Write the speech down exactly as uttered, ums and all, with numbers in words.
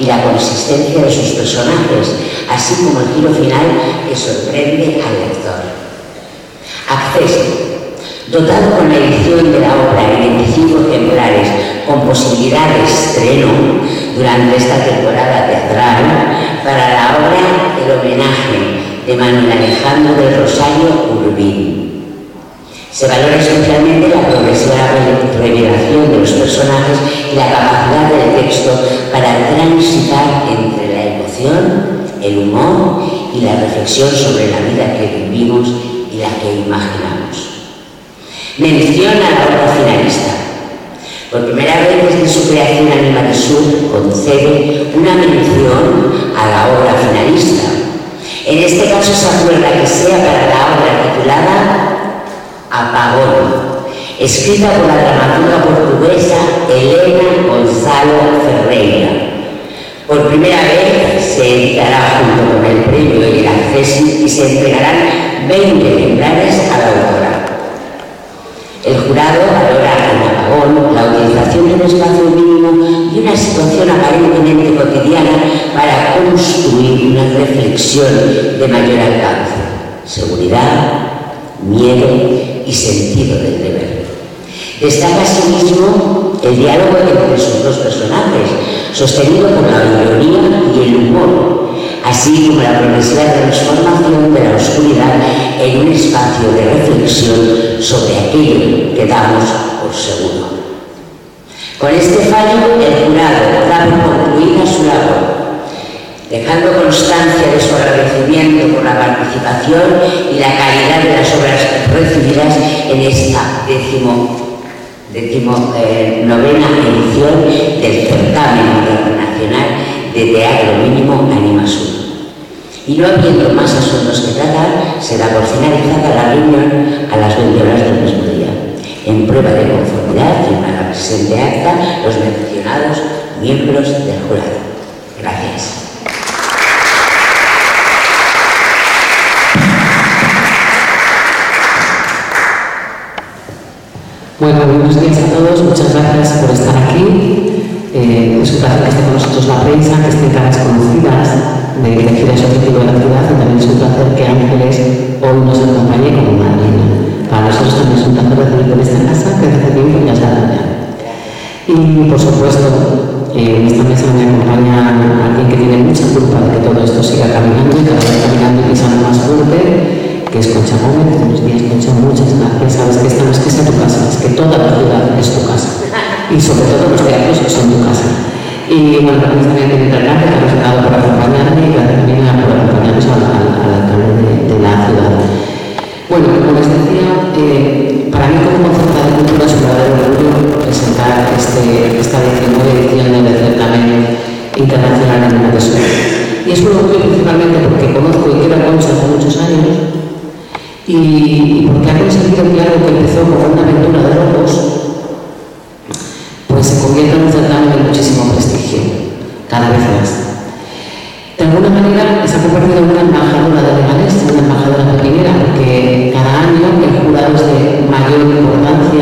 y la consistencia de sus personajes, así como el giro final que sorprende al lector. Acceso. Dotado con la edición de la obra en veinticinco ejemplares con posibilidad de estreno durante esta temporada teatral, para la obra El homenaje de Manuel Alejandro del Rosario Urbín. Se valora especialmente la progresiva revelación de los personajes y la capacidad del texto para transitar entre la emoción, el humor y la reflexión sobre la vida que vivimos y la que imaginamos. Mención a la obra finalista. Por primera vez desde su creación Animarisur concede una mención a la obra finalista. En este caso se acuerda que sea para la obra titulada Apagón, escrita por la dramaturga portuguesa Helena Gonzalo Ferreira. Por primera vez se editará junto con el premio y el acceso y se entregarán veinte ejemplares a la autora. El jurado valora en Apagón la utilización de un espacio mínimo y una situación aparentemente cotidiana para construir una reflexión de mayor alcance, seguridad, miedo y sentido del deber. Destaca asimismo el diálogo entre sus dos personajes, sostenido por la ironía y el humor, así como la progresiva transformación de la oscuridad en un espacio de reflexión sobre aquello que damos por seguro. Con este fallo, el jurado da por concluida su labor, dejando constancia de su agradecimiento por la participación y la calidad de las obras recibidas en esta décimo, décimo eh, novena edición del certamen internacional de teatro mínimo Animasur. Y no habiendo más asuntos que tratar, se da por finalizada la reunión a las veinte horas del mismo día. En prueba de conformidad, firma la presente acta los mencionados miembros del jurado. Gracias. Bueno, buenos días a todos, muchas gracias por estar aquí. Eh, es un placer que esté con nosotros la prensa, que estén caras conocidas de elegir ese objetivo de la ciudad, y también es un placer que Ángeles hoy nos acompañe como madrina. Para nosotros también es un placer recibirte en esta casa, que hace tiempo ya se ya. Y por supuesto, eh, en esta mesa me acompaña alguien que tiene mucha culpa de que todo esto siga caminando y cada vez caminando y pisando más fuerte, que es Concha Gómez. Buenos días, Concha, muchas gracias. Sabes que esta no es que sea tu casa, es que toda la ciudad es tu casa. Y sobre todo los teatros son tu casa. Y bueno, también también que gracias a los dado por acompañarme y gracias también por acompañarnos al, al, al alcalde de, de la ciudad. Bueno, como les decía, eh, para mí como concejala de cultura es un verdadero orgullo presentar este, esta diecinueva edición del certamen internacional de Animarisur. Y es un orgullo principalmente porque conozco y quiero a Concha hace muchos años, y porque ha conseguido que algo que empezó como una aventura de locos pues se convierta en un certamen de muchísimo prestigio, cada vez más. De alguna manera